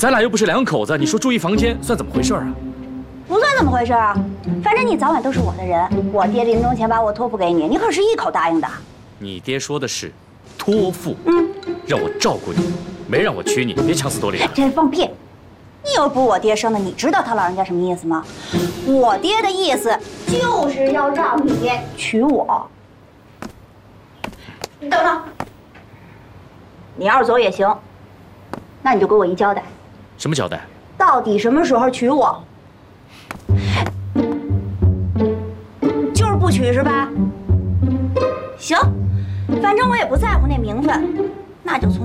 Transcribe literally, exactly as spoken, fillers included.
咱俩又不是两口子，你说住一房间算怎么回事啊？ 不算怎么回事啊，反正你早晚都是我的人。我爹临终前把我托付给你，你可是一口答应的。 你爹说的是托付， 嗯， 让我照顾你，没让我娶你，别强词夺理了。 真放屁！你又不是我爹生的，你知道他老人家什么意思吗？我爹的意思就是要让你娶我。你等等，你要是走也行，那你就给我一交代。 什么交代？ 到底什么时候娶我？就是不娶是吧？行，反正我也不在乎那名分，那就从